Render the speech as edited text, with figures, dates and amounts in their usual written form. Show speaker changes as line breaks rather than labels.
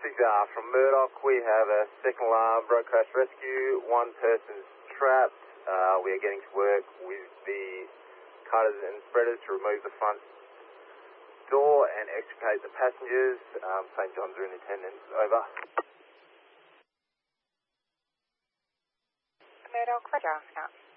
From Murdoch, we have a second alarm, road crash rescue. One person's trapped. We are getting to work with the cutters and spreaders to remove the front door and extricate the passengers. St. John's are in attendance. Over.
Murdoch, Roger. Out.